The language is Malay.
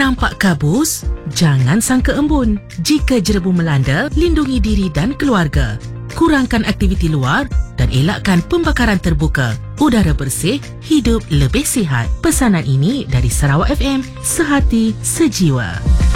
Nampak kabus? Jangan sangka embun. Jika jerebu melanda, lindungi diri dan keluarga. Kurangkan aktiviti luar dan elakkan pembakaran terbuka. Udara bersih, hidup lebih sihat. Pesanan ini dari Sarawak FM, sehati, sejiwa.